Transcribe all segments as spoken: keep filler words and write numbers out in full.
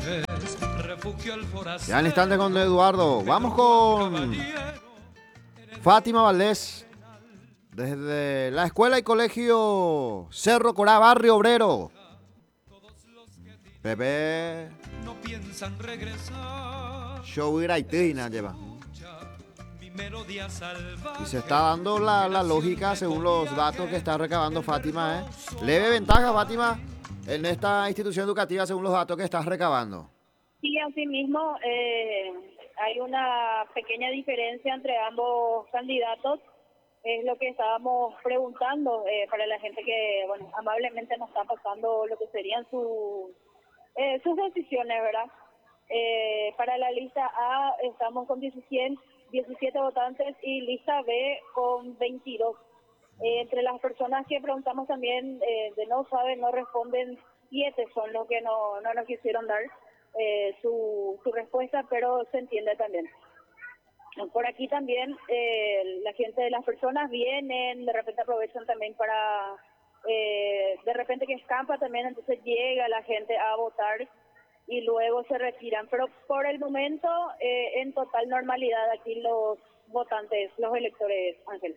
Ya en instante con Eduardo. Vamos con Fátima Valdés. Desde la escuela y colegio Cerro Corá, Barrio Obrero. Pepe. No piensan regresar. Show Iraitina lleva. Y se está dando la, la lógica según los datos que está recabando Fátima. ¿eh? Leve ventaja, Fátima, en esta institución educativa según los datos que estás recabando. Sí, así mismo eh, hay una pequeña diferencia entre ambos candidatos. Es lo que estábamos preguntando eh, para la gente que, bueno, amablemente nos está pasando lo que serían su, eh, sus decisiones, ¿verdad? Eh, para la lista A estamos con diecisiete, diecisiete votantes y lista B con veintidós. Eh, entre las personas que preguntamos también eh, de no saben, no responden, siete son los que no, no nos quisieron dar eh, su, su respuesta, pero se entiende también. Por aquí también eh, la gente de las personas vienen, de repente aprovechan también para, eh, de repente que escampa también, entonces llega la gente a votar y luego se retiran. Pero por el momento, eh, en total normalidad aquí los votantes, los electores, Ángel.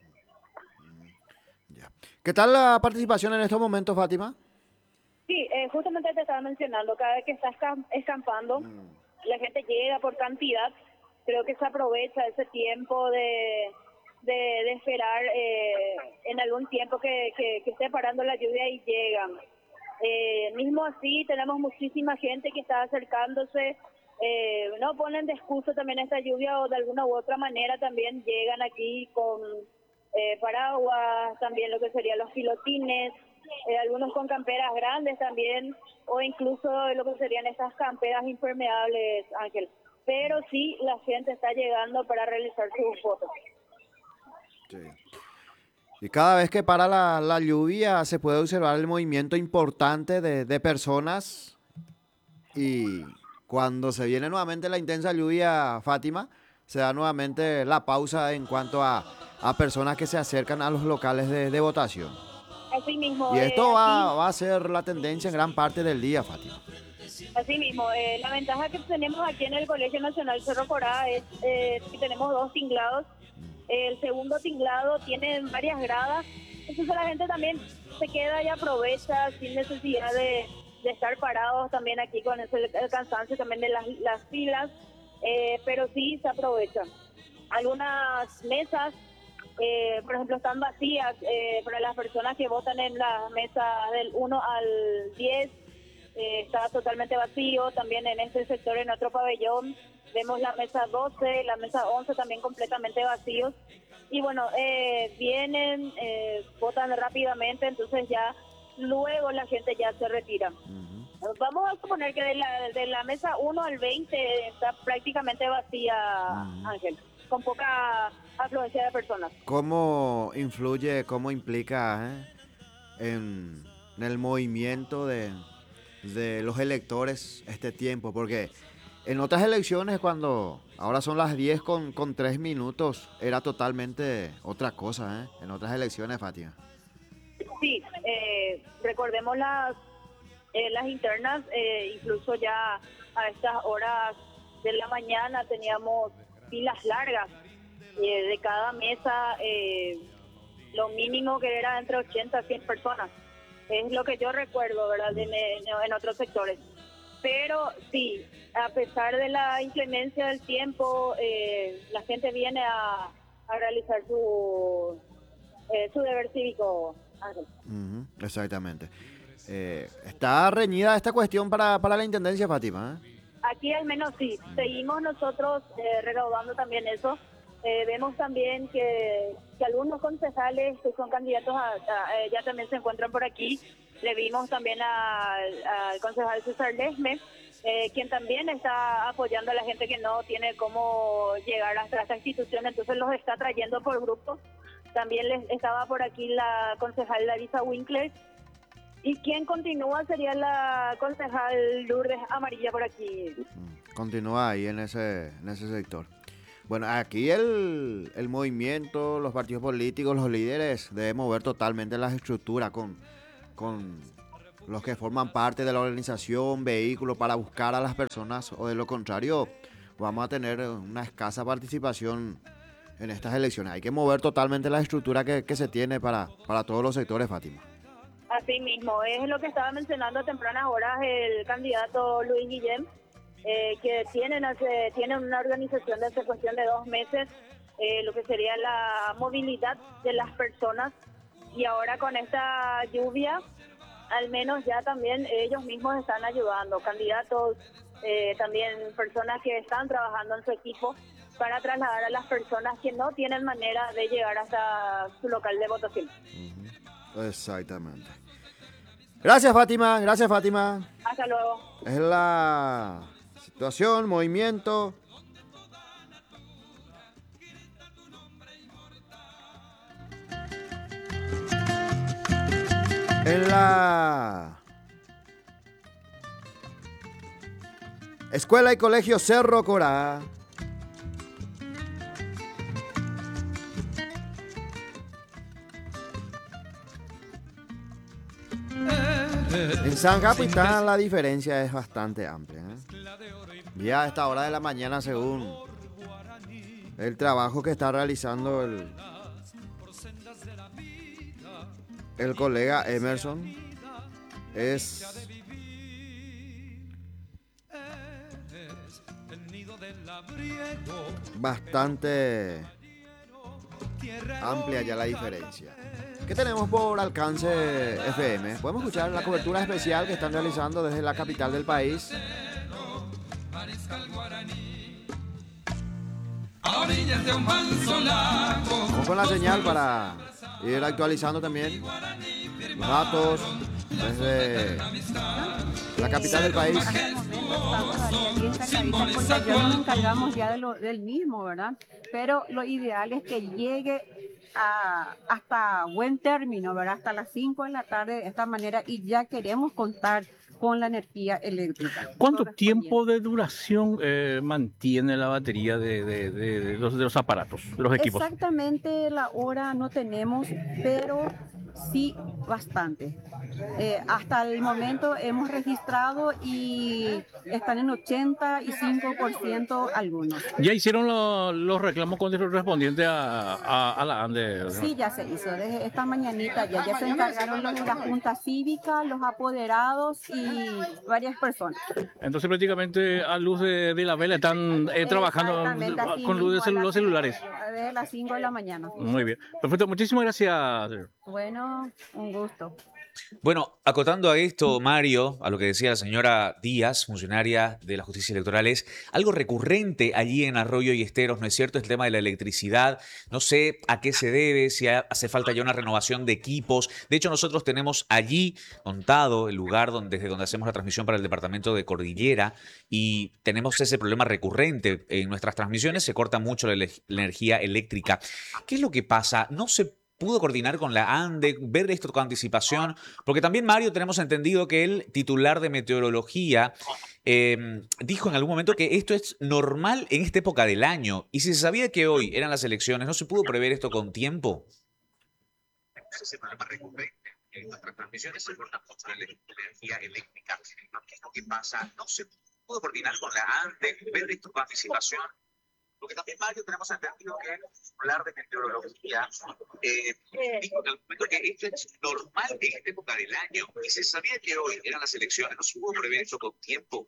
Ya. ¿Qué tal la participación en estos momentos, Fátima? Sí, eh, justamente te estaba mencionando, cada vez que está escam- escampando, mm. la gente llega por cantidad. Creo que se aprovecha ese tiempo de, de, de esperar eh, en algún tiempo que, que, que esté parando la lluvia y llegan. Eh, mismo así, tenemos muchísima gente que está acercándose, eh, no ponen de excusa también esta lluvia o de alguna u otra manera también llegan aquí con eh, paraguas, también lo que serían los pilotines, eh, algunos con camperas grandes también, o incluso lo que serían estas camperas impermeables, Ángel. Pero sí, la gente está llegando para realizar sus fotos. Sí. Y cada vez que para la, la lluvia se puede observar el movimiento importante de, de personas. Y cuando se viene nuevamente la intensa lluvia, Fátima, se da nuevamente la pausa en cuanto a, a personas que se acercan a los locales de, de votación. Así mismo. Y esto eh, va, aquí... va a ser la tendencia en gran parte del día, Fátima. Así mismo, eh, la ventaja que tenemos aquí en el Colegio Nacional Cerro Corá es eh, que tenemos dos tinglados. El segundo tinglado tiene varias gradas, entonces la gente también se queda y aprovecha sin necesidad de, de estar parados también aquí con el, el cansancio también de las, las filas, eh, pero sí se aprovecha. Algunas mesas, eh, por ejemplo, están vacías eh, para las personas que votan en la mesa del uno al diez. Eh, está totalmente vacío, también en este sector, en otro pabellón, vemos la mesa doce, la mesa once también completamente vacíos, y bueno, eh, vienen, eh, votan rápidamente, entonces ya, luego la gente ya se retira. Uh-huh. Vamos a suponer que de la, de la mesa uno al veinte está prácticamente vacía, uh-huh. Ángel, con poca afluencia de personas. ¿Cómo influye, cómo implica eh, en, en el movimiento de... de los electores este tiempo? Porque en otras elecciones, cuando ahora son las diez con, con tres minutos, era totalmente otra cosa, ¿eh? En otras elecciones, Fátima. Sí, eh, recordemos las, eh, las internas, eh, incluso ya a estas horas de la mañana teníamos filas largas eh, de cada mesa, eh, lo mínimo que era entre ochenta a cien personas. Es lo que yo recuerdo, ¿verdad?, en, en, en otros sectores. Pero sí, a pesar de la inclemencia del tiempo, eh, la gente viene a, a realizar su, eh, su deber cívico. Uh-huh, exactamente. Eh, ¿Está reñida esta cuestión para, para la Intendencia, Fátima? ¿eh? Aquí al menos sí. Seguimos nosotros eh, recaudando también eso. Eh, vemos también que, que algunos concejales que son candidatos a, a, a, ya también se encuentran por aquí. Le vimos también al concejal César Lesme, eh, quien también está apoyando a la gente que no tiene cómo llegar hasta esta institución, entonces los está trayendo por grupos. También les estaba por aquí la concejal Larisa Winkler, y quien continúa sería la concejal Lourdes Amarilla por aquí. Continúa ahí en ese, en ese sector. Bueno, aquí el, el movimiento, los partidos políticos, los líderes deben mover totalmente las estructuras con, con los que forman parte de la organización, vehículos para buscar a las personas, o de lo contrario, vamos a tener una escasa participación en estas elecciones. Hay que mover totalmente la estructura que, que se tiene para, para todos los sectores, Fátima. Así mismo, es lo que estaba mencionando a tempranas horas el candidato Luis Guillem, eh, que tienen, hace, tienen una organización de hace cuestión de dos meses, eh, lo que sería la movilidad de las personas, y ahora con esta lluvia, al menos ya también ellos mismos están ayudando, candidatos, eh, también personas que están trabajando en su equipo para trasladar a las personas que no tienen manera de llegar hasta su local de votación. Uh-huh. Exactamente. Gracias, Fátima. Gracias, Fátima. Hasta luego. Es la situación, movimiento. En la Escuela y Colegio Cerro Corá, en San Capitán la diferencia es bastante amplia, ¿eh? Ya a esta hora de la mañana, según el trabajo que está realizando el, el colega Emerson, es bastante amplia ya la diferencia. ¿Qué tenemos por alcance F M? Podemos escuchar la cobertura especial que están realizando desde la capital del país. Vamos con la señal para ir actualizando también los datos desde la capital del país. Porque ya nos encargamos ya de lo, del mismo, ¿verdad? Pero lo ideal es que llegue a, hasta buen término, ¿verdad? Hasta las cinco de la tarde de esta manera, y ya queremos contar con la energía eléctrica. ¿Cuánto tiempo de duración eh, mantiene la batería de, de, de, de, los, de los aparatos, de los equipos? Exactamente la hora no tenemos, pero sí bastante. Eh, hasta el momento hemos registrado y están en ochenta y cinco por ciento algunos. ¿Ya hicieron lo, los reclamos correspondientes a, a, a la ANDE? Sí, ya se hizo. Desde esta mañanita ya, ya se encargaron los de la Junta Cívica, los apoderados y varias personas. Entonces prácticamente a luz de, de la vela están eh, trabajando con luz de celu los celulares. Desde las cinco de la mañana. Muy bien. Perfecto. Muchísimas gracias. Bueno, un gusto. Bueno, acotando a esto, Mario, a lo que decía la señora Díaz, funcionaria de la Justicia Electoral, es algo recurrente allí en Arroyo y Esteros, ¿no es cierto? El tema de la electricidad. No sé a qué se debe, si hace falta ya una renovación de equipos. De hecho, nosotros tenemos allí montado el lugar donde, desde donde hacemos la transmisión para el departamento de Cordillera, y tenemos ese problema recurrente. En nuestras transmisiones se corta mucho la, la energía eléctrica. ¿Qué es lo que pasa? No se pudo coordinar con la ANDE, ver esto con anticipación, porque también, Mario, tenemos entendido que el titular de meteorología eh, dijo en algún momento que esto es normal en esta época del año, y si se sabía que hoy eran las elecciones, ¿no se pudo prever esto con tiempo? Ese problema recurrente en nuestras transmisiones se corta mucho la energía eléctrica. ¿Qué es lo que pasa? No se pudo coordinar con la ANDE, ver esto con anticipación. Porque también, Mario, tenemos entendido que hablar de meteorología eh, dijo en algún momento que esto es normal en esta época del año, y se sabía que hoy eran las elecciones, no se pudo prever esto con tiempo.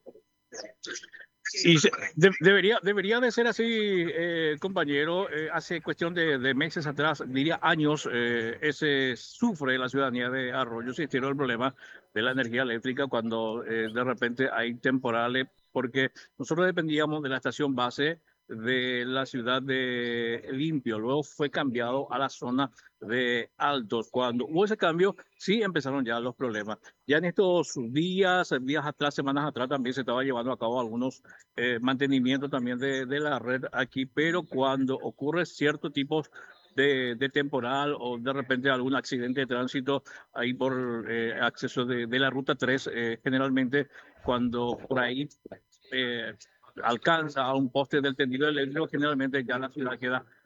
Y se, de, debería, debería de ser así, eh, compañero. Eh, hace cuestión de, de meses atrás, diría años, eh, ese sufre la ciudadanía de Arroyo, existieron el problema de la energía eléctrica cuando eh, de repente hay temporales, porque nosotros dependíamos de la estación base de la ciudad de Limpio, luego fue cambiado a la zona de Altos. Cuando hubo ese cambio, sí empezaron ya los problemas. Ya en estos días, días atrás, semanas atrás, también se estaba llevando a cabo algunos eh, mantenimientos también de, de la red aquí, pero cuando ocurre ciertos tipos de, de temporal o de repente algún accidente de tránsito ahí por eh, acceso de, de la ruta tres, eh, generalmente cuando por ahí Eh, alcanza a un poste del tendido eléctrico, generalmente ya la ciudad queda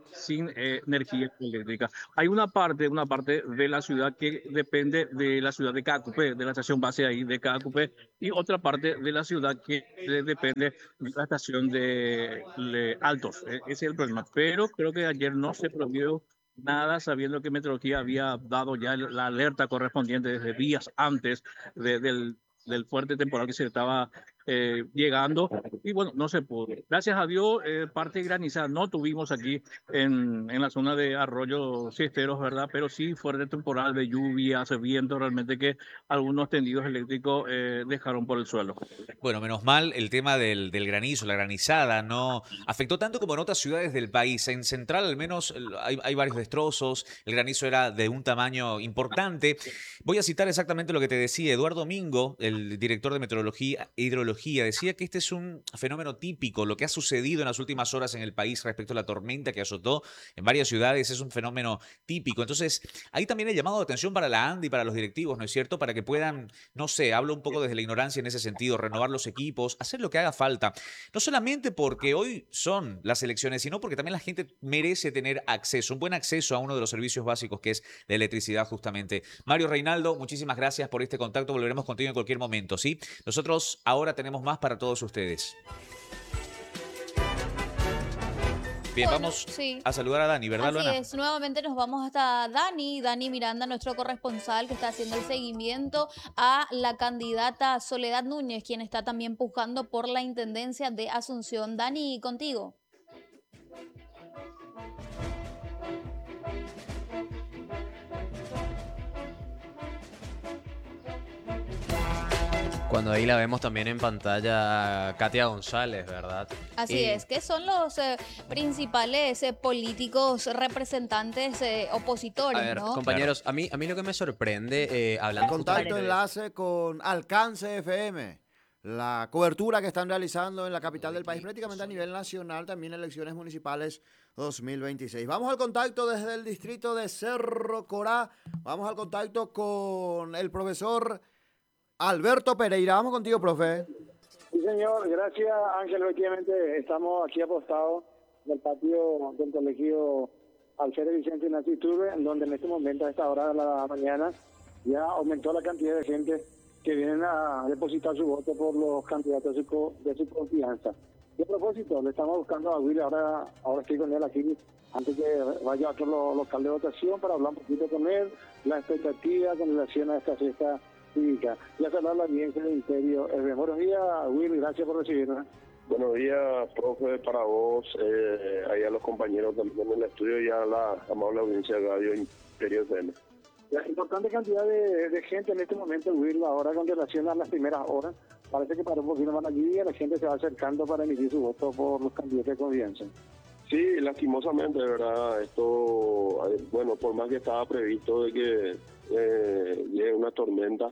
sin eh, energía eléctrica. Hay una parte, una parte de la ciudad que depende de la ciudad de Cacupé, de la estación base ahí de Cacupé, y otra parte de la ciudad que eh, depende de la estación de, de Altos. Eh, ese es el problema. Pero creo que ayer no se prohibió nada, sabiendo que Meteorología había dado ya el- la alerta correspondiente desde días antes de- del, del fuerte temporal que se estaba eh, llegando. Y bueno, no se pudo. Gracias a Dios, eh, parte granizada no tuvimos aquí en, en la zona de Arroyo Ciesteros, ¿verdad? Pero sí fuerte temporal de lluvia, hace viento, realmente que algunos tendidos eléctricos eh, dejaron por el suelo. Bueno, menos mal el tema del, del granizo, la granizada, no afectó tanto como en otras ciudades del país. En Central al menos el- hay, hay varios destrozos, el granizo era de un tamaño importante. Voy a citar exactamente lo que te decía Eduardo Mingo, el director de Meteorología e Hidrología, decía que este es un fenómeno típico, lo que ha sucedido en las últimas horas en el país respecto a la tormenta que azotó en varias ciudades es un fenómeno típico. Entonces, ahí también he llamado de atención para la ANDI y para los directivos, ¿no es cierto? Para que puedan, no sé, hablo un poco desde la ignorancia en ese sentido, renovar los equipos, hacer lo que haga falta. No solamente porque hoy son las elecciones, sino porque también la gente merece tener acceso, un buen acceso a uno de los servicios básicos que es la electricidad justamente. Mario Reinaldo, muchísimas gracias por este contacto. Volveremos contigo en cualquier momento, ¿sí? Nosotros ahora tenemos más para todos ustedes. Bien, Bueno, vamos sí. a saludar a Dani, ¿verdad, Así Luana? es, nuevamente nos vamos hasta Dani, Dani Miranda, nuestro corresponsal que está haciendo el seguimiento a la candidata Soledad Núñez, quien está también pujando por la intendencia de Asunción. Dani, contigo. Cuando ahí la vemos también en pantalla, Katia González, ¿verdad? Así Y, es, que son los eh, principales eh, políticos representantes eh, a opositores, ver, ¿no? compañeros, a mí, a mí lo que me sorprende, eh, hablando Contacto, justamente de- enlace con Alcance F M. La cobertura que están realizando en la capital del país, prácticamente a nivel nacional, también elecciones municipales dos mil veintiséis. Vamos al contacto desde el distrito de Cerro Corá. Vamos al contacto con el profesor Alberto Pereira. Vamos contigo, profe. Sí, señor, gracias Ángel. Efectivamente, estamos aquí apostados en el patio del colegio Alfredo Vicente Ignacio Iturbe, en donde en este momento, a esta hora de la mañana, ya aumentó la cantidad de gente que vienen a depositar su voto por los candidatos de su, co- de su confianza. Y a propósito, le estamos buscando a Willy, ahora, ahora estoy con él aquí, antes que vaya a otro lo- local de votación, para hablar un poquito con él, la expectativa con relación a esta fiesta cívica. Ya se habla la audiencia del Imperio. Eh, buenos días, Willy, gracias por recibirnos. Buenos días, profe, para vos, eh, ahí a los compañeros también en el estudio y a la amable audiencia de Radio Imperio F M. La importante cantidad de, de gente en este momento, Will, ahora con relación a las primeras horas, parece que para un poquito más la lluvia la gente se va acercando para emitir su voto por los candidatos de confianza. Sí, lastimosamente, ¿verdad? Esto, eh, bueno, por más que estaba previsto de que eh, llegue una tormenta,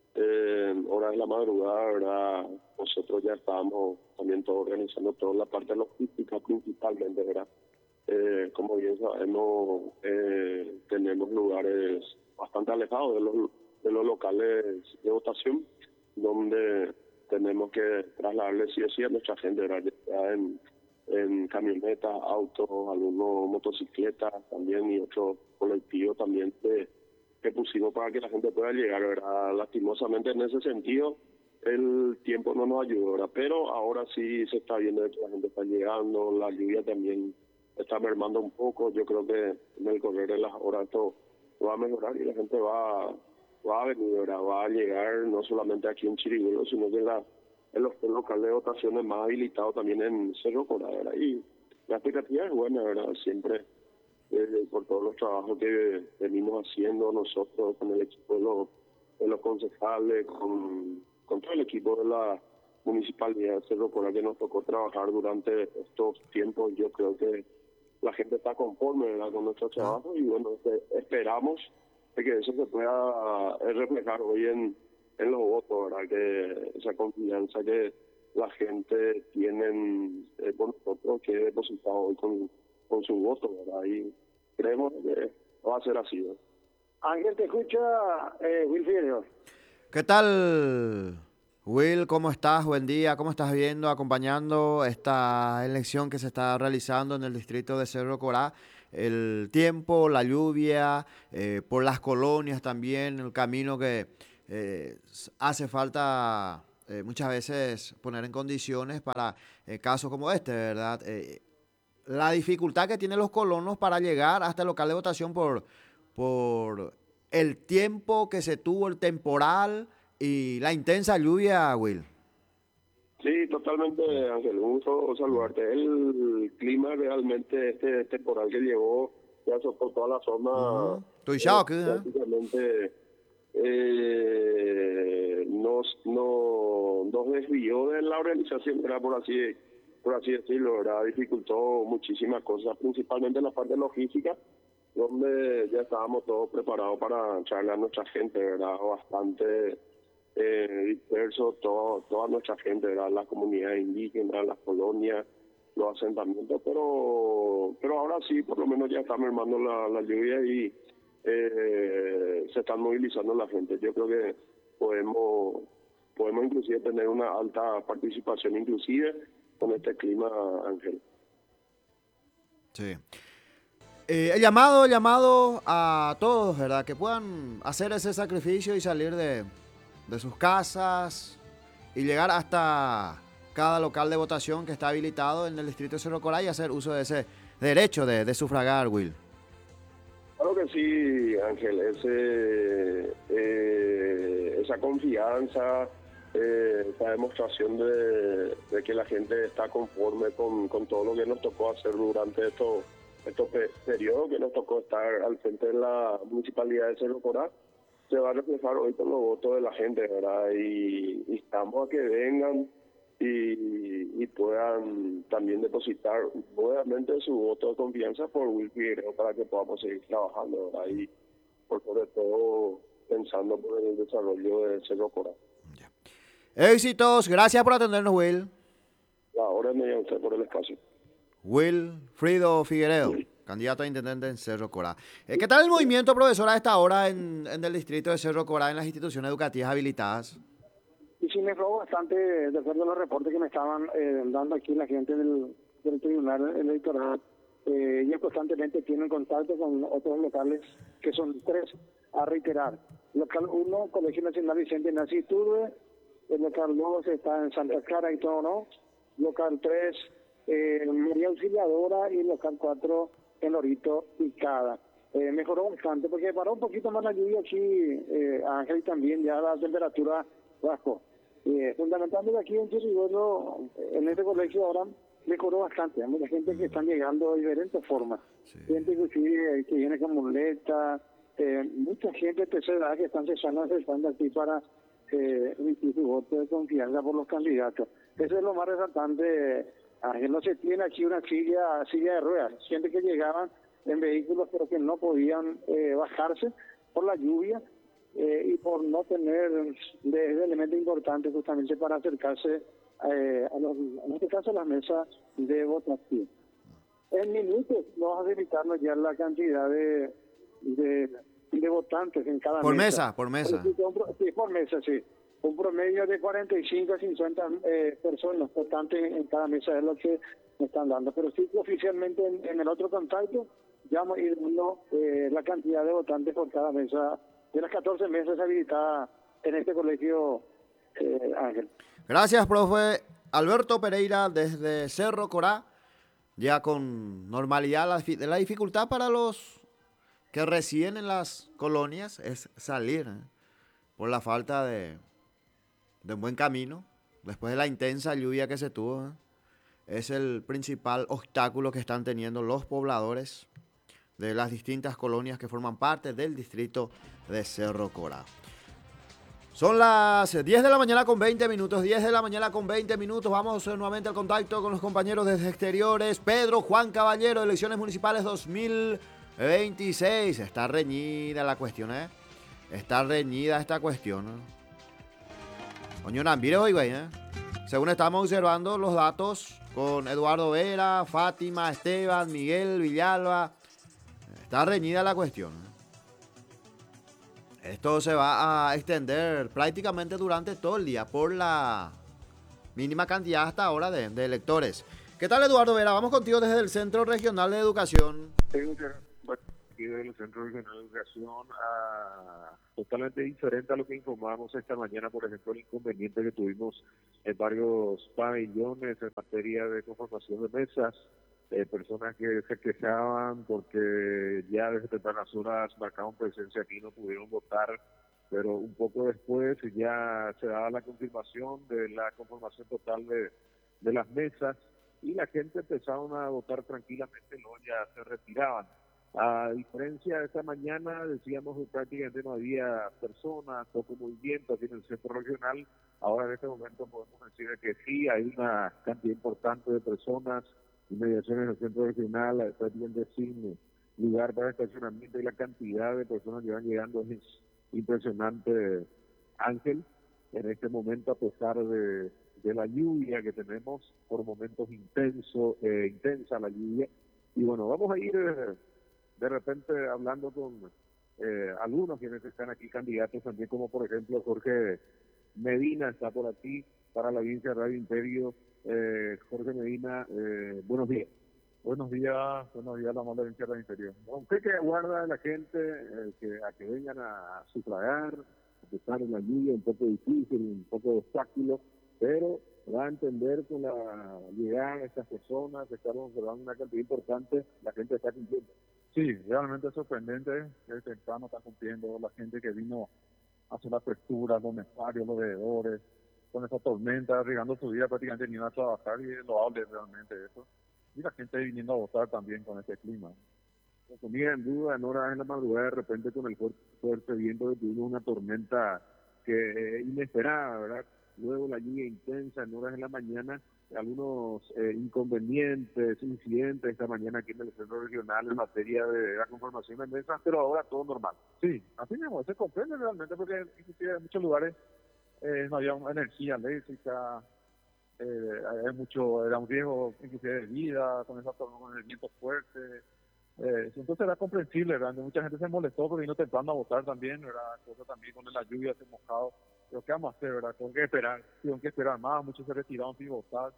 eh, horas de la madrugada, ¿verdad? Nosotros ya estábamos también todo organizando toda la parte logística principalmente, ¿verdad? Eh, como bien sabemos, eh, tenemos lugares bastante alejados de los, de los locales de votación, donde tenemos que trasladarle sí o sí a nuestra gente, ¿verdad? Ya sea en, en camionetas, autos, algunos motocicletas también y otros colectivos también que, que pusimos para que la gente pueda llegar, ¿verdad? Lastimosamente en ese sentido el tiempo no nos ayudó, ¿verdad? Pero ahora sí se está viendo que la gente está llegando, la lluvia también está mermando un poco. Yo creo que en el correr de las horas esto va a mejorar y la gente va, va a venir, ¿verdad? Va a llegar no solamente aquí en Chiriguelo, sino que en, la, en los locales de votaciones más habilitados también en Cerro Corá, ¿verdad? Y la expectativa es buena, ¿verdad? Siempre eh, por todos los trabajos que venimos haciendo nosotros con el equipo de los, de los concejales, con, con todo el equipo de la municipalidad de Cerro Corá que nos tocó trabajar durante estos tiempos. Yo creo que la gente está conforme, ¿verdad?, con nuestro trabajo y bueno, esperamos de que eso se pueda eh, reflejar hoy en, en los votos, ¿verdad?, que esa confianza que la gente tiene eh, por nosotros que he depositado hoy con, con su voto, ¿verdad?, y creemos que va a ser así, ¿verdad? Ángel, te escucha eh, Will Figueroa. ¿Qué tal, Will, ¿cómo estás? Buen día. ¿Cómo estás viendo, acompañando esta elección que se está realizando en el distrito de Cerro Corá? El tiempo, la lluvia, eh, por las colonias también, el camino que eh, s- hace falta eh, muchas veces poner en condiciones para eh, casos como este, ¿verdad? Eh, la dificultad que tienen los colonos para llegar hasta el local de votación por, por el tiempo que se tuvo, el temporal y la intensa lluvia, Will. Sí, totalmente, Ángel. Un gusto saludarte. El clima realmente, este temporal que llegó, ya azotó toda la zona, Ujú. Estoy eh, shock, ¿eh? prácticamente eh, nos, no, nos desvió de la organización, ¿verdad? Por así, por así decirlo, ¿verdad? Dificultó muchísimas cosas, principalmente en la parte logística, donde ya estábamos todos preparados para echarle a nuestra gente, ¿verdad? Bastante eh, disperso, todo, toda nuestra gente, ¿verdad? Las comunidades indígenas, las colonias, los asentamientos, pero pero ahora sí, por lo menos ya está mermando la, la lluvia y eh, se están movilizando la gente. Yo creo que podemos podemos inclusive tener una alta participación, inclusive con este clima, Ángel. Sí. Eh, el llamado, el llamado a todos, ¿verdad? Que puedan hacer ese sacrificio y salir de, de sus casas y llegar hasta cada local de votación que está habilitado en el distrito de Cerro Corá y hacer uso de ese derecho de, de sufragar, Will. Claro que sí, Ángel, ese, eh, esa confianza, eh, esa demostración de, de que la gente está conforme con, con todo lo que nos tocó hacer durante estos estos pe- periodos que nos tocó estar al frente de la municipalidad de Cerro Corá, se va a reflejar hoy con los votos de la gente, ¿verdad? Y, y estamos a que vengan y, y puedan también depositar nuevamente su voto de confianza por Will Figueiredo para que podamos seguir trabajando, ¿verdad? Y por sobre todo pensando por el desarrollo de Cerro Corá. Éxitos, gracias por atendernos, Will. Ahora me llama usted por el espacio. Wilfrido Figueredo, candidato a intendente en Cerro Corá. Eh, ¿Qué tal el movimiento, profesor, a esta hora en, en el distrito de Cerro Corá, en las instituciones educativas habilitadas? Y sí me robo bastante, de acuerdo a los reportes que me estaban eh, dando aquí la gente del, del Tribunal Electoral. Eh, ellos constantemente tienen contacto con otros locales, que son tres, a reiterar. Local uno, Colegio Nacional Vicente Nací Turbe. El local dos está en Santa Clara y Toro. Local tres, eh, María Auxiliadora. Y local cuatro, en Lorito y Cada. Eh, mejoró bastante porque paró un poquito más la lluvia aquí, eh, Ángel, y también ya la temperatura bajó. Eh, fundamentalmente aquí en Chiriguelo, en este colegio ahora mejoró bastante. Hay mucha gente que están llegando de diferentes formas. Sí. Gente inclusive que viene con muleta, eh, mucha gente de tercera edad que están cesando, cesando aquí para eh, emitir su voto de confianza por los candidatos. Eso es lo más resaltante, Ángel. No se tiene aquí una silla, silla de ruedas. Gente que llegaban en vehículos pero que no podían eh, bajarse por la lluvia. Eh, y por no tener de, de elementos importantes justamente para acercarse eh, a los, en este caso a las mesas de votación. En minutos vamos a verificarnos ya la cantidad de, de, de votantes en cada Por mesa. mesa, por mesa. Sí, por mesa, sí. Un promedio de cuarenta y cinco a cincuenta eh, personas votantes en, en cada mesa es lo que me están dando. Pero sí que oficialmente en, en el otro contacto ya vamos a ir dando eh, la cantidad de votantes por cada mesa de las catorce mesas habilitadas en este colegio, eh, Ángel. Gracias, profe Alberto Pereira, desde Cerro Corá, ya con normalidad. La, la dificultad para los que residen en las colonias es salir, ¿eh? Por la falta de, de un buen camino, después de la intensa lluvia que se tuvo, ¿eh? Es el principal obstáculo que están teniendo los pobladores de las distintas colonias que forman parte del distrito de Cerro Corá. Son las diez de la mañana con veinte minutos, diez de la mañana con veinte minutos. Vamos nuevamente al contacto con los compañeros desde exteriores. Pedro Juan Caballero, elecciones municipales dos mil veintiséis. Está reñida la cuestión, ¿eh? Está reñida esta cuestión, ¿eh? Coño, Nambire hoy, güey, ¿eh? Según estamos observando los datos con Eduardo Vera, Fátima, Esteban, Miguel, Villalba. Está reñida la cuestión. Esto se va a extender prácticamente durante todo el día por la mínima cantidad hasta ahora de, de electores. ¿Qué tal, Eduardo Vera? Vamos contigo desde el Centro Regional de Educación. Sí, bueno, aquí del Centro Regional de Educación, a, totalmente diferente a lo que informamos esta mañana, por ejemplo, el inconveniente que tuvimos en varios pabellones en materia de conformación de mesas, eh, personas que se quejaban porque ya desde tempranas horas marcaron presencia aquí y no pudieron votar, pero un poco después ya se daba la confirmación de la conformación total de, de las mesas y la gente empezaron a votar tranquilamente, luego ya se retiraban. A diferencia de esta mañana, decíamos que prácticamente no había personas, poco movimiento aquí en el centro regional. Ahora en este momento podemos decir que sí, hay una cantidad importante de personas, inmediaciones en el centro regional, prácticamente sin lugar para estacionamiento, y la cantidad de personas que van llegando es impresionante, Ángel. En este momento, a pesar de, de la lluvia que tenemos, por momentos intenso, eh, intensa la lluvia, y bueno, vamos a ir eh, de repente hablando con eh, algunos quienes están aquí candidatos también, como por ejemplo Jorge Medina está por aquí para la audiencia de Radio Imperio. Eh, Jorge Medina, eh, buenos días. Buenos días, buenos días, la mala audiencia de Radio Imperio. ¿Usted qué aguarda de la gente eh, que, a que vengan a sufragar, a pesar de la lluvia, un poco difícil, un poco de obstáculo, pero va a entender con la llegada de estas personas, que estamos observando una cantidad importante, la gente está cumpliendo? Sí, realmente es sorprendente que temprano está cumpliendo la gente que vino a hacer la apertura, los necesarios, los veedores, con esa tormenta, arriesgando su vida, prácticamente ni a trabajar, y es loable realmente eso. Y la gente viniendo a votar también con este clima. No ponía en duda, en horas en la madrugada, de repente con el fuerte, fuerte viento, tuvimos una tormenta que eh, inesperada, ¿verdad? Luego la lluvia intensa en horas de la mañana, algunos eh, inconvenientes, incidentes esta mañana aquí en el centro regional en materia de la conformación de mesas, pero ahora todo normal. Sí, así mismo, se comprende realmente, porque inclusive en muchos lugares eh, no había energía eléctrica, eh, hay mucho, era un riesgo inclusive de vida, con, esa, con el viento fuerte. Eh, entonces era comprensible, realmente mucha gente se molestó porque vino temprano a votar también, era cosa también con la lluvia, se mojado. Pero ¿qué vamos a hacer, verdad? Con que esperar, tengo que esperar más, muchos se retiraron sin votar,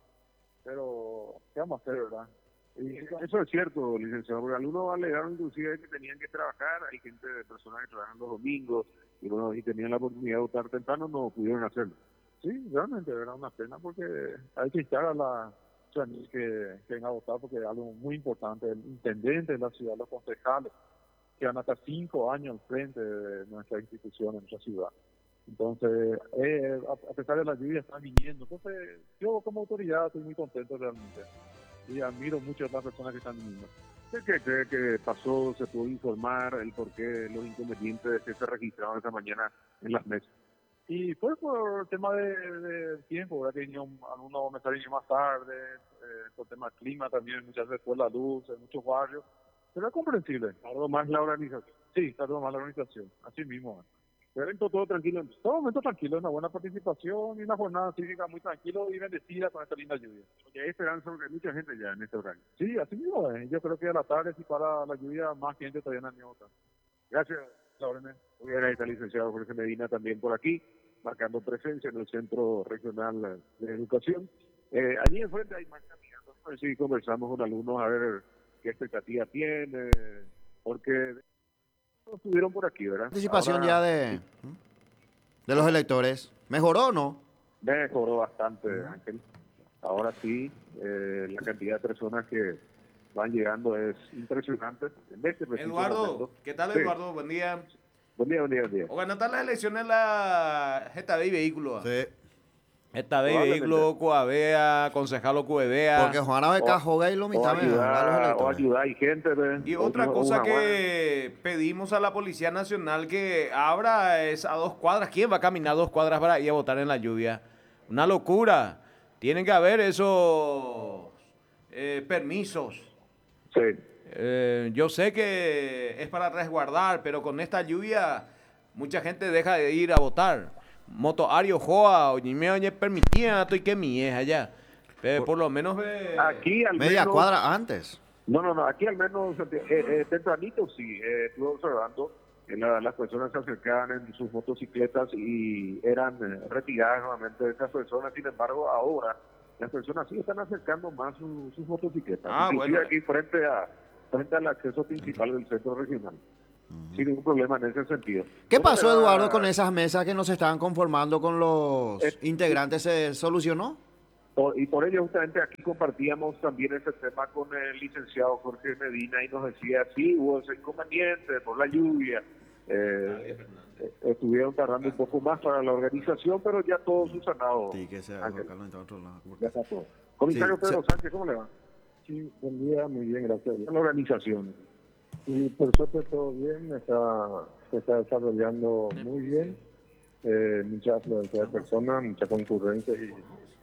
pero ¿qué vamos a hacer, verdad? Y eso es cierto, licenciado, porque algunos alegaron inclusive que tenían que trabajar, hay gente, personas que trabajan los domingos, y bueno, y tenían la oportunidad de votar temprano, no pudieron hacerlo. Sí, realmente era una pena porque hay que echar a la que, que venga a votar, porque es algo muy importante, el intendente de la ciudad, los concejales, que van hasta cinco años al frente de nuestra institución, en nuestra ciudad. Entonces, eh, a pesar de la lluvia, están viniendo. Entonces, yo como autoridad estoy muy contento realmente. Y admiro mucho a las personas que están viniendo. ¿Qué cree que pasó? ¿Se pudo informar el por qué los inconvenientes que se registraron esta mañana en las mesas? Y fue por el tema de, de tiempo, ¿verdad? Que vinieron, algunos mensajes vinieron más tarde, eh, por tema del clima también, muchas veces por la luz, en muchos barrios. Pero es comprensible. Tardó más la organización. Sí, tardó más la organización, así mismo. Pero todo, todo tranquilo, todo momento tranquilo, una buena participación y una jornada cívica muy tranquilo y bendecida con esta linda lluvia. Porque hay esperanza porque hay mucha gente ya en este horario. Sí, así mismo, eh. Yo creo que a la tarde, si para la lluvia, más gente todavía no han votado. Gracias, Laurene. Muy bien, ahí está el licenciado Jorge Medina también por aquí, marcando presencia en el Centro Regional de Educación. Eh, allí enfrente hay más candidatos, a ver si conversamos con algunos a ver qué expectativa tiene, porque estuvieron por aquí, ¿verdad? Participación Ahora, ya de, de los electores. ¿Mejoró o no? Mejoró bastante, Ángel. Ahora sí, eh, la cantidad de personas que van llegando es impresionante. En este Eduardo, momento. ¿qué tal, Sí. Eduardo? Buen día. Buen día, buen día, buen día. Bueno, están las elecciones la Geta B vehículos. Sí. Geta B vehículo, Coavea, concejalo Cuevea. Porque Juana Beca juega y lo mitad me ayudar, a los o electores. ayudar y gente. ¿verdad? Y otra Una- cosa una que pedimos a la Policía Nacional que abra es a dos cuadras. ¿Quién va a caminar dos cuadras para ir a votar en la lluvia? Una locura. Tienen que haber esos eh, permisos. Sí. Eh, yo sé que es para resguardar, pero con esta lluvia mucha gente deja de ir a votar. Moto Ario Joa, oye, me oye permitía, estoy que mi es allá. Pero por lo menos ve. Aquí al Media menos- cuadra antes. No, no, no, aquí al menos eh, eh, tempranito sí, eh, estuve observando eh, la- las personas se acercaban en sus motocicletas y eran eh, retiradas nuevamente de esas personas. Sin embargo, ahora las personas sí están acercando más su- sus motocicletas. Ah, Inclusive bueno. aquí frente a frente al acceso principal del centro regional. Sin ningún problema en ese sentido. ¿Qué ¿Cómo pasó, le va? Eduardo, con esas mesas que no se estaban conformando con los integrantes? ¿Se solucionó? Por- y por ello justamente aquí compartíamos también ese tema con el licenciado Jorge Medina y nos decía, sí, hubo ese inconveniente por la lluvia, eh, eh, estuvieron tardando un poco más para la organización, pero ya todo subsanado. Sí, que se Ángel. otro lado. Ya está todo. Comisario Sí, Pedro se- Sánchez, ¿cómo le va? Sí, buen día, muy bien, gracias. La organización. Y por suerte todo bien, está, se está desarrollando muy bien, eh, mucha afluencia de personas, mucha concurrencia y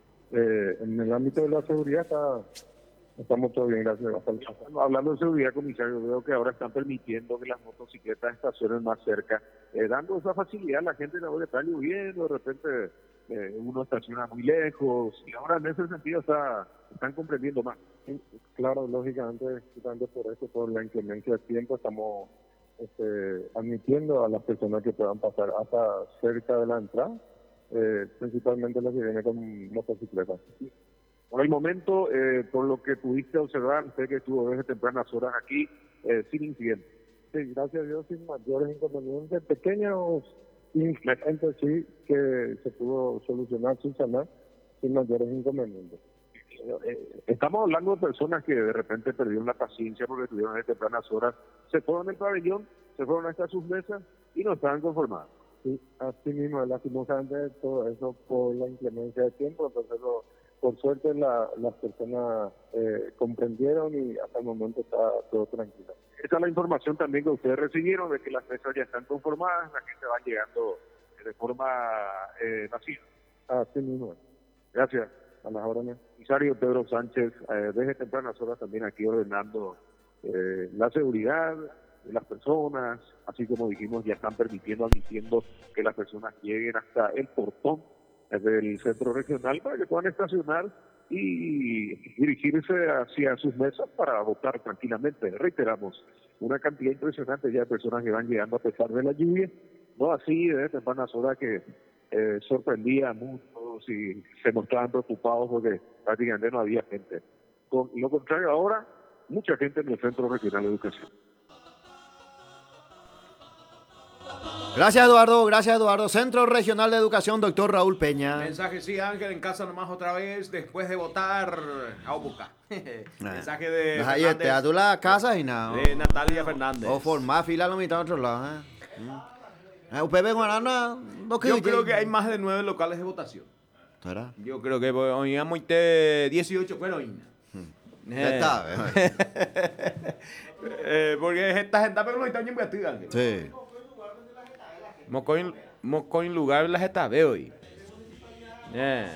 eh, en el ámbito de la seguridad está, estamos todo bien, gracias. Hablando de seguridad, comisario, veo que ahora están permitiendo que las motocicletas estacionen más cerca, eh, dando esa facilidad a la gente de que está lloviendo, de repente eh, uno estaciona muy lejos, y ahora en ese sentido está, están comprendiendo más. Sí, claro, lógicamente, justamente por eso, por la inclemencia de tiempo, estamos este, admitiendo a las personas que puedan pasar hasta cerca de la entrada, eh, principalmente los que vienen con motocicletas. Por el momento, eh, por lo que pudiste observar, usted que estuvo desde tempranas horas aquí, eh, sin incidentes. Sí, gracias a Dios, sin mayores inconvenientes, pequeños incidentes sí que se pudo solucionar, subsanar, sin mayores inconvenientes. Eh, estamos hablando de personas que de repente perdieron la paciencia porque estuvieron desde tempranas horas, se fueron del pabellón, se fueron hasta sus mesas y no estaban conformados. Sí, así mismo, lastimosamente todo eso por la inclemencia de tiempo, entonces lo- por suerte la- las personas eh, comprendieron y hasta el momento está todo tranquilo. Esa es la información también que ustedes recibieron de que las mesas ya están conformadas, la gente va llegando de forma eh, masiva. Así mismo. Gracias. A las órdenes. Comisario Pedro Sánchez, eh, desde tempranas horas también aquí ordenando eh, la seguridad de las personas, así como dijimos, ya están permitiendo, admitiendo que las personas lleguen hasta el portón del centro regional para que puedan estacionar y dirigirse hacia sus mesas para votar tranquilamente. Reiteramos, una cantidad impresionante ya de personas que van llegando a pesar de la lluvia, no así desde tempranas horas que eh, sorprendía a muchos y se mostraban preocupados porque prácticamente no había gente. Con lo contrario, ahora, mucha gente en el Centro Regional de Educación. Gracias, Eduardo. Gracias, Eduardo. Centro Regional de Educación, doctor Raúl Peña. Mensaje, sí, Ángel, en casa nomás otra vez, después de votar, a buscar. Mensaje de Ahí este, a tú la casa y nada. de Natalia Fernández. O formar fila a la mitad de otro lado. ¿eh? Mm. Eh, U P B Guaraná, no que- Yo creo que hay más de nueve locales de votación. ¿Será? Yo creo que hoy vamos a dieciocho, pero hoy. Ya está, eh, porque esta gente pero no está en investigando. Sí. Mocoin, mocoin lugar las está veo hoy. Eh.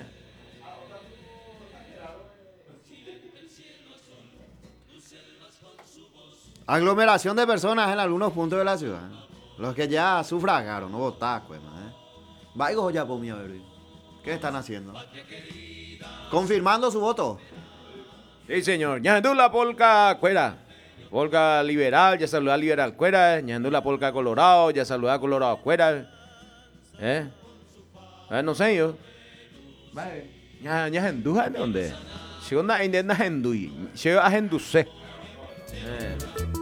Aglomeración de personas en algunos puntos de la ciudad. Los que ya sufragaron, no votaron, pues, ¿eh? Vaigo ya por mi ver. ¿Qué están haciendo? Confirmando su voto. Sí, señor. Ñandula Polca Cuera. Polca Liberal, ya saluda Liberal Cuera. Ñandula Polca Colorado, ya saluda Colorado Cuera. ¿Eh? Eh, no sé yo. Vale. Ya, ya Hendúa, ¿de dónde? Llegó una indena Hendui. Llegó a Hendusé. Eh.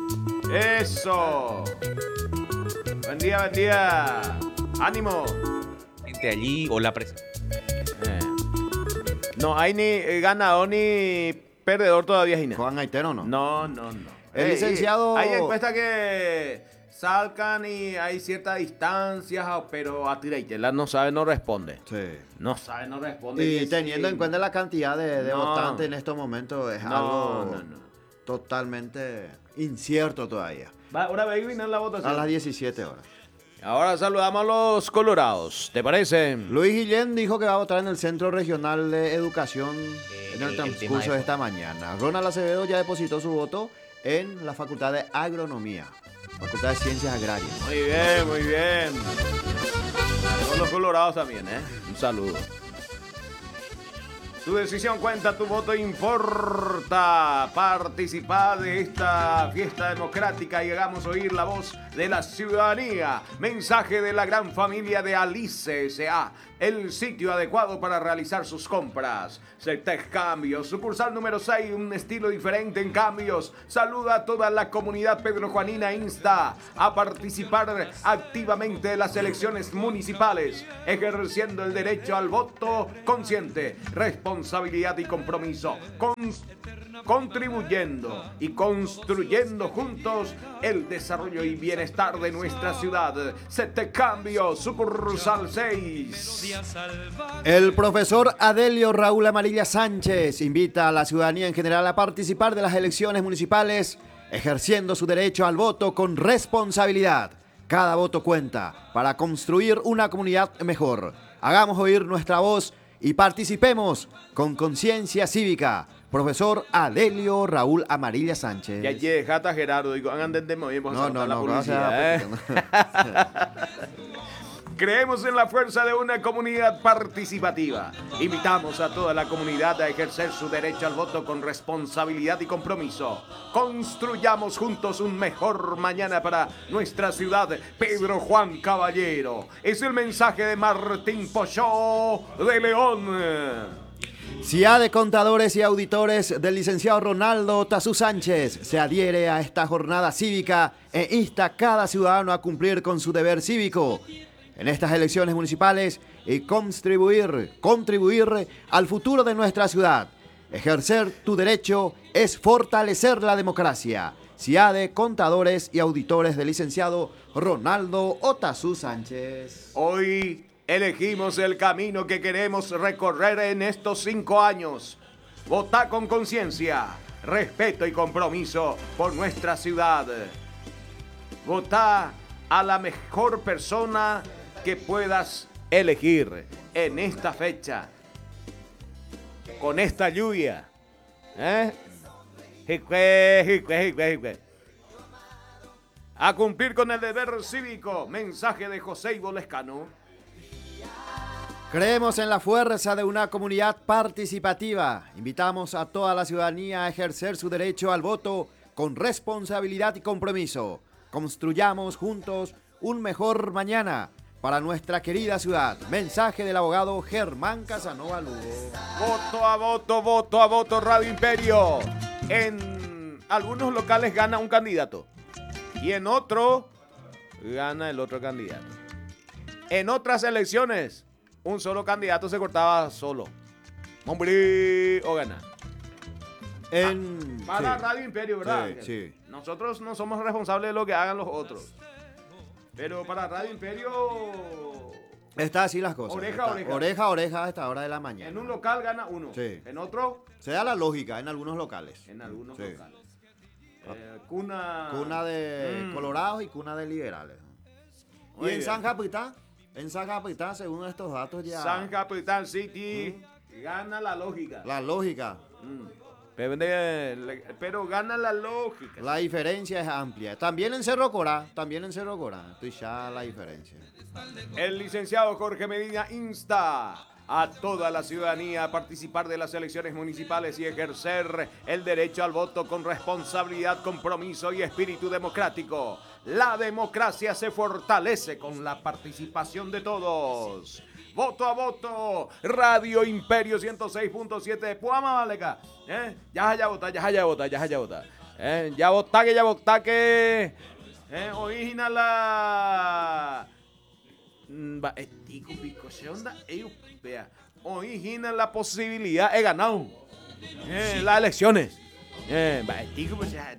Eso. Buen día, buen día. Ánimo. Gente allí o la presa. Eh. No hay ni eh, ganador ni perdedor todavía, Gina. ¿Juan Haitero no? No, no, no. El Eh, licenciado- Hay encuestas que salgan y hay ciertas distancias, pero a Tiraitela no sabe, no responde. Sí. No sabe, no responde. Y que teniendo sí. en cuenta la cantidad de, de No. votantes en estos momentos, es No, algo no, no. totalmente incierto todavía. Va, ahora ve y viene la votación. A las diecisiete horas. Ahora saludamos a los colorados. ¿Te parece? Luis Guillén dijo que va a votar en el Centro Regional de Educación en el el- el tema transcurso de- de esta mañana. Ronald Acevedo ya depositó su voto en la Facultad de Agronomía, Facultad de Ciencias Agrarias. Muy bien, muy bien. Con los colorados también, ¿eh? Un saludo. Tu decisión cuenta, tu voto importa. Participa de esta fiesta democrática y hagamos oír la voz de la ciudadanía. Mensaje de la gran familia de Alice S A El sitio adecuado para realizar sus compras. Cetec Cambios, sucursal número seis, un estilo diferente en cambios. Saluda a toda la comunidad pedrojuanina, insta a participar activamente de las elecciones municipales, ejerciendo el derecho al voto consciente, responsabilidad y compromiso, con, contribuyendo y construyendo juntos el desarrollo y bienestar de nuestra ciudad. Cetec Cambios, sucursal seis. El profesor Adelio Raúl Amarilla Sánchez invita a la ciudadanía en general a participar de las elecciones municipales, ejerciendo su derecho al voto con responsabilidad. Cada voto cuenta para construir una comunidad mejor. Hagamos oír nuestra voz y participemos con conciencia cívica. Profesor Adelio Raúl Amarilla Sánchez. Ya llegué, Jata Gerardo, digo, hagan de No, no, no, publicidad, ¿eh? Creemos en la fuerza de una comunidad participativa. Invitamos a toda la comunidad a ejercer su derecho al voto con responsabilidad y compromiso. Construyamos juntos un mejor mañana para nuestra ciudad. Pedro Juan Caballero. Es el mensaje de Martín Pochó de León. C I A de Contadores y Auditores del licenciado Ronaldo Tazú Sánchez se adhiere a esta jornada cívica e insta a cada ciudadano a cumplir con su deber cívico en estas elecciones municipales y contribuir, contribuir al futuro de nuestra ciudad. Ejercer tu derecho es fortalecer la democracia. C I A de Contadores y Auditores del licenciado Ronaldo Otazú Sánchez. Hoy elegimos el camino que queremos recorrer en estos cinco años. Vota con conciencia, respeto y compromiso por nuestra ciudad. Vota a la mejor persona que puedas elegir en esta fecha, con esta lluvia. ¿Eh? A cumplir con el deber cívico. Mensaje de José Ivo Lescano. Creemos en la fuerza de una comunidad participativa. Invitamos a toda la ciudadanía a ejercer su derecho al voto con responsabilidad y compromiso. Construyamos juntos un mejor mañana para nuestra querida ciudad. Mensaje del abogado Germán Casanova Lugo. Voto a voto, voto a voto, Radio Imperio. En algunos locales gana un candidato y en otro gana el otro candidato. En otras elecciones, un solo candidato se cortaba solo. Hombre, o gana. En... Ah, para sí. Radio Imperio, ¿verdad? Sí, sí. Nosotros no somos responsables de lo que hagan los otros. Pero para Radio Imperio... Está así las cosas. Oreja, Está, oreja. Oreja, oreja a esta hora de la mañana. En un local gana uno. Sí. En otro... Se da la lógica en algunos locales. En algunos Sí. locales. Eh, cuna... Cuna de Mm. colorados y cuna de liberales. Muy y en bien. San Capitán, en San Capitán, según estos datos ya... San Capitán City gana la lógica. La lógica. Mm. Pero, de- pero gana la lógica. La diferencia es amplia. También en Cerro Corá, también en Cerro Corá. Estoy ya la diferencia. El licenciado Jorge Medina insta a toda la ciudadanía a participar de las elecciones municipales y ejercer el derecho al voto con responsabilidad, compromiso y espíritu democrático. La democracia se fortalece con la participación de todos. Voto a voto, Radio Imperio ciento seis punto siete, Puama Valeca. ¿Eh? Ya ya vota, ya ya vota, ya ya vota. ¿Eh? Ya vota que ya vota que. ¿Eh? Original la. Va, estico, pico, se onda, ellos, vea, origina la posibilidad de ganar eh, las elecciones. Eh, va, estico, pues, ya,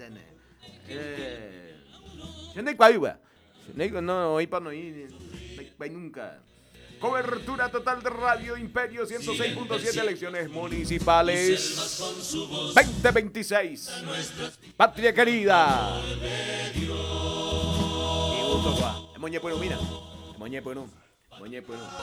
eh, se no hay cuál, va. Se no hay, no, hoy para no ir, no hay nunca. Cobertura total de Radio Imperio ciento seis punto siete, elecciones municipales veinte veintiséis. Patria querida. Y gusto, Moñe Pueno, mira. Moñe Pueno. Moñe Pueno.